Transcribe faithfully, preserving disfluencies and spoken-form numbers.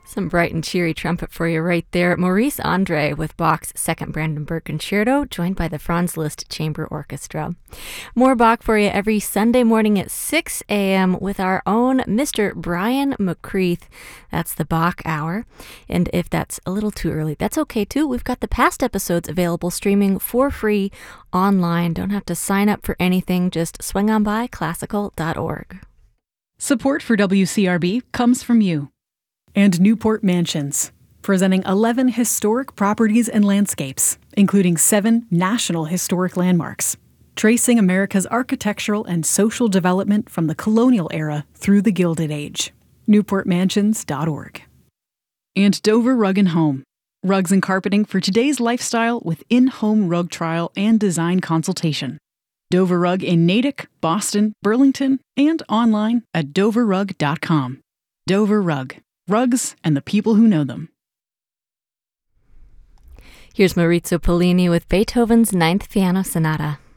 Some bright and cheery trumpet for you right there. Maurice Andre with Bach's Second Brandenburg Concerto, joined by the Franz Liszt Chamber Orchestra. More Bach for you every Sunday morning at six a.m. with our own Mister Brian McCreath. That's the Bach Hour. And if that's a little too early, that's okay too. We've got the past episodes available streaming for free online. Don't have to sign up for anything. Just swing on by classical dot org. Support for W C R B comes from you. And Newport Mansions, presenting eleven historic properties and landscapes, including seven national historic landmarks, tracing America's architectural and social development from the colonial era through the Gilded Age. newport mansions dot org. And Dover Rug and Home, rugs and carpeting for today's lifestyle with in-home rug trial and design consultation. Dover Rug in Natick, Boston, Burlington, and online at dover rug dot com. Dover Rug. Rugs and the people who know them. Here's Maurizio Pollini with Beethoven's Ninth Piano Sonata.